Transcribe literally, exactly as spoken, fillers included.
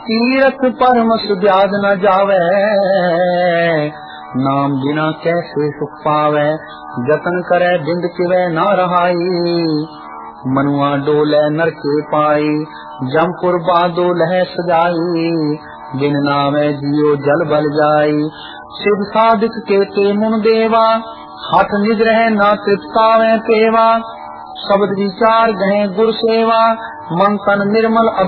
तीरथ परम सुध्याद न जावे, नाम बिना कैसे सुख पावे। जतन करे बिंद किवे ना रहाई, मनुआ डोले नरके पाई। जमपुर बादो लह सजाई, बिन नामे जियो जल बल जाई। सिद्ध साधिक के ते मुन देवा, हठ निज रहे ना तृप्तावे पेवा। शब्द विचार गहे गुर सेवा, मन तन निर्मल